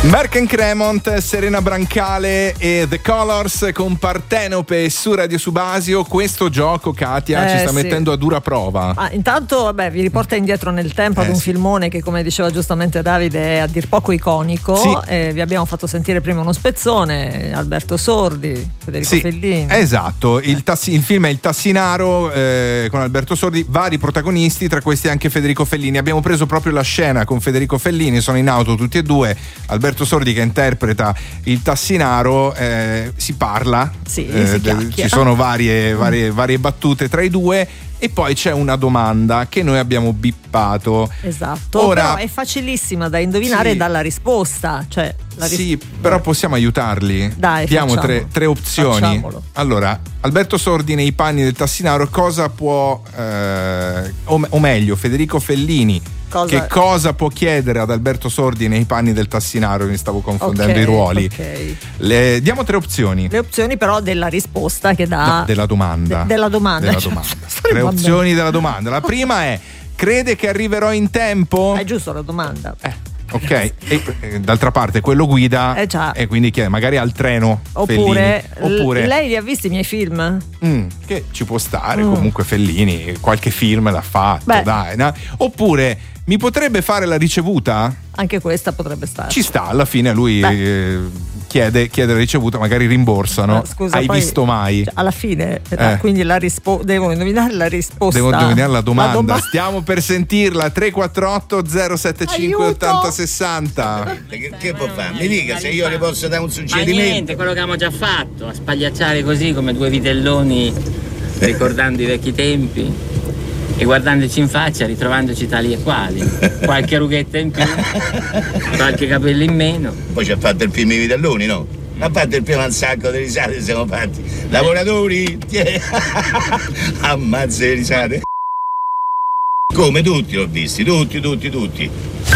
Mark and Cremont, Serena Brancale e The Colors con Partenope su Radio Subasio. Questo gioco, Katia, ci sta mettendo a dura prova. Intanto vi riporta indietro nel tempo ad un filmone che, come diceva giustamente Davide, è a dir poco iconico. Sì. Vi abbiamo fatto sentire prima uno spezzone, Alberto Sordi, Federico Fellini. Esatto, il film è Il Tassinaro con Alberto Sordi, vari protagonisti, tra questi anche Federico Fellini. Abbiamo preso proprio la scena con Federico Fellini, sono in auto tutti e due, Alberto Sordi che interpreta il Tassinaro, si parla, ci sono varie battute tra i due e poi c'è una domanda che noi abbiamo bippato. Esatto. Ora, però è facilissima da indovinare dalla risposta, cioè però possiamo aiutarli. Dai, diamo tre opzioni. Facciamolo. Allora, Alberto Sordi nei panni del Tassinaro cosa può o meglio Federico Fellini che cosa può chiedere ad Alberto Sordi nei panni del Tassinaro? Mi stavo confondendo i ruoli. Diamo tre opzioni. Le opzioni però della risposta che dà della domanda. Della domanda. Tre opzioni della domanda. La prima è: crede che arriverò in tempo? È giusto la domanda. Ok, e d'altra parte quello guida e quindi chiede magari al treno oppure Fellini. Lei li ha visti i miei film? Che ci può stare, comunque Fellini qualche film l'ha fatto, dai, no? Oppure mi potrebbe fare la ricevuta? Anche questa potrebbe stare. Ci sta, alla fine lui chiede la ricevuta, magari rimborsano. Scusa, hai visto mai? Cioè, alla fine, quindi devono indovinare la risposta. Devo indovinare la domanda. Stiamo per sentirla. 348 075 80 60. Che può fare? Mi dica se io le posso dare un suggerimento. Ma niente, quello che abbiamo già fatto, a spagliacciare così come due vitelloni, ricordando i vecchi tempi e guardandoci in faccia, ritrovandoci tali e quali, qualche rughetta in più, qualche capello in meno. Poi ci ha fatto il film I Vitelloni, no? Ha fatto il primo un sacco di risate, siamo fatti. Lavoratori, ammazza le risate. Come tutti l'ho visti, tutti.